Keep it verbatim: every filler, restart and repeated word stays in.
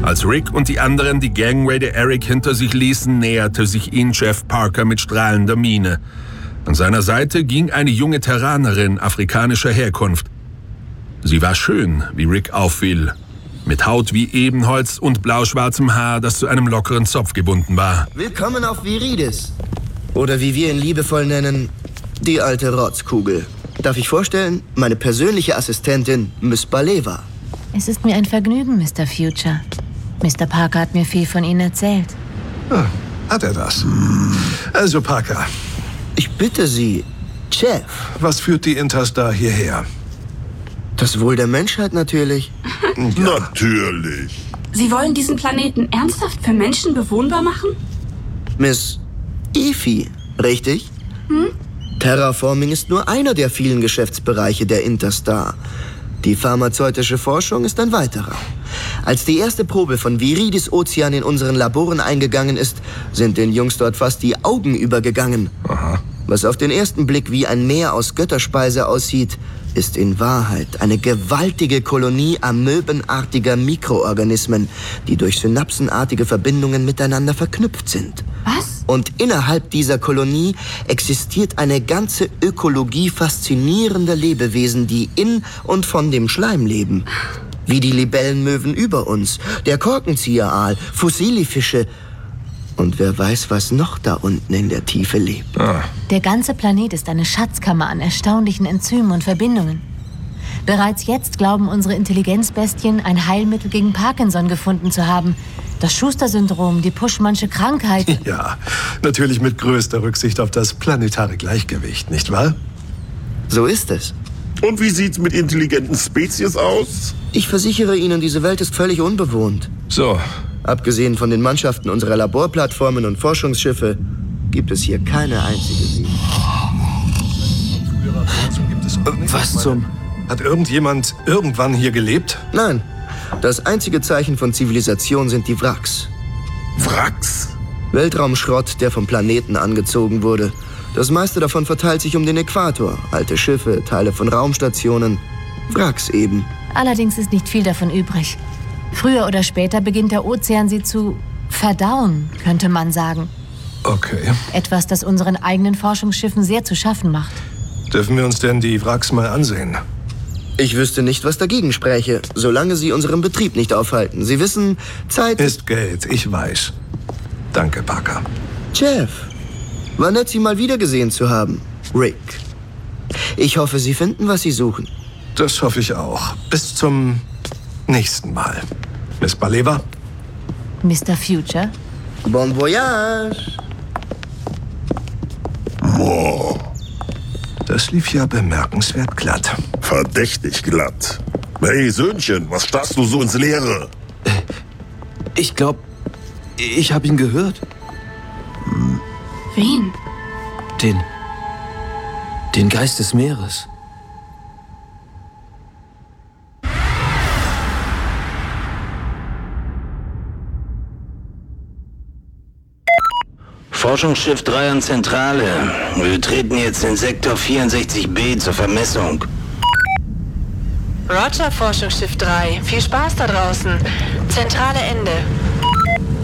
Als Rick und die anderen die Gangway der Eric hinter sich ließen, näherte sich ihnen Jeff Parker mit strahlender Miene. An seiner Seite ging eine junge Terranerin afrikanischer Herkunft. Sie war schön, wie Rick auffiel, mit Haut wie Ebenholz und blauschwarzem Haar, das zu einem lockeren Zopf gebunden war. Willkommen auf Viridis. Oder wie wir ihn liebevoll nennen, die alte Rotzkugel. Darf ich vorstellen, meine persönliche Assistentin, Miss Baleva. Es ist mir ein Vergnügen, Mister Future. Mister Parker hat mir viel von Ihnen erzählt. Ah, hat er das? Also, Parker. Ich bitte Sie, Chef. Was führt die Interstar hierher? Das Wohl der Menschheit natürlich. Ja. Natürlich. Sie wollen diesen Planeten ernsthaft für Menschen bewohnbar machen? Miss Efi, richtig? Hm? Terraforming ist nur einer der vielen Geschäftsbereiche der Interstar. Die pharmazeutische Forschung ist ein weiterer. Als die erste Probe von Viridis Ozean in unseren Laboren eingegangen ist, sind den Jungs dort fast die Augen übergegangen. Aha. Was auf den ersten Blick wie ein Meer aus Götterspeise aussieht, ist in Wahrheit eine gewaltige Kolonie amöbenartiger Mikroorganismen, die durch synapsenartige Verbindungen miteinander verknüpft sind. Was? Und innerhalb dieser Kolonie existiert eine ganze Ökologie faszinierender Lebewesen, die in und von dem Schleim leben. Wie die Libellenmöwen über uns, der Korkenzieheraal, Fussilifische und wer weiß, was noch da unten in der Tiefe lebt. Ah. Der ganze Planet ist eine Schatzkammer an erstaunlichen Enzymen und Verbindungen. Bereits jetzt glauben unsere Intelligenzbestien, ein Heilmittel gegen Parkinson gefunden zu haben. Das Schuster-Syndrom, die Puschmannsche Krankheit. Ja, natürlich mit größter Rücksicht auf das planetare Gleichgewicht, nicht wahr? So ist es. Und wie sieht's mit intelligenten Spezies aus? Ich versichere Ihnen, diese Welt ist völlig unbewohnt. So. Abgesehen von den Mannschaften unserer Laborplattformen und Forschungsschiffe gibt es hier keine einzige Sie. Was zum... Hat irgendjemand irgendwann hier gelebt? Nein, das einzige Zeichen von Zivilisation sind die Wracks. Wracks? Weltraumschrott, der vom Planeten angezogen wurde. Das meiste davon verteilt sich um den Äquator. Alte Schiffe, Teile von Raumstationen. Wracks eben. Allerdings ist nicht viel davon übrig. Früher oder später beginnt der Ozean sie zu verdauen, könnte man sagen. Okay. Etwas, das unseren eigenen Forschungsschiffen sehr zu schaffen macht. Dürfen wir uns denn die Wracks mal ansehen? Ich wüsste nicht, was dagegen spräche, solange Sie unseren Betrieb nicht aufhalten. Sie wissen, Zeit ist Geld, ich weiß. Danke, Parker. Jeff, war nett, Sie mal wiedergesehen zu haben. Rick. Ich hoffe, Sie finden, was Sie suchen. Das hoffe ich auch. Bis zum nächsten Mal. Miss Baleva? Mister Future? Bon voyage! Boah. Das lief ja bemerkenswert glatt. Verdächtig glatt. Hey, Söhnchen, was starrst du so ins Leere? Ich glaube, ich habe ihn gehört. Wen? Den... Den Geist des Meeres. Forschungsschiff drei an Zentrale. Wir betreten jetzt den Sektor vierundsechzig b zur Vermessung. Roger, Forschungsschiff drei. Viel Spaß da draußen. Zentrale Ende.